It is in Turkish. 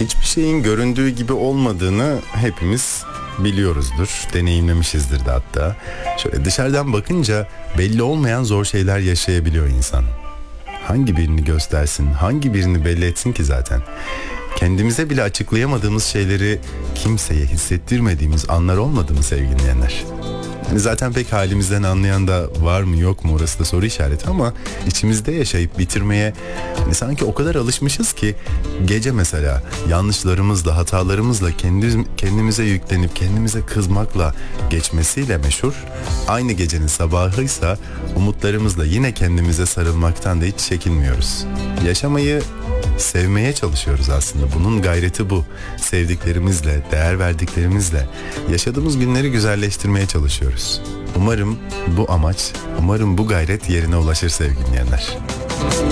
Hiçbir şeyin göründüğü gibi olmadığını hepimiz biliyoruzdur, deneyimlemişizdir de hatta. Şöyle dışarıdan bakınca belli olmayan zor şeyler yaşayabiliyor insan. Hangi birini göstersin, hangi birini belli etsin ki zaten? Kendimize bile açıklayamadığımız şeyleri kimseye hissettirmediğimiz anlar olmadı mı sevgili dinleyenler? Yani zaten pek halimizden anlayan da var mı yok mu, orası da soru işareti, ama içimizde yaşayıp bitirmeye hani sanki o kadar alışmışız ki gece mesela yanlışlarımızla, hatalarımızla kendimize yüklenip kendimize kızmakla geçmesiyle meşhur, aynı gecenin sabahıysa umutlarımızla yine kendimize sarılmaktan da hiç çekinmiyoruz. Yaşamayı sevmeye çalışıyoruz aslında. Bunun gayreti bu. Sevdiklerimizle, değer verdiklerimizle yaşadığımız günleri güzelleştirmeye çalışıyoruz. Umarım bu amaç, umarım bu gayret yerine ulaşır sevgili dinleyenler.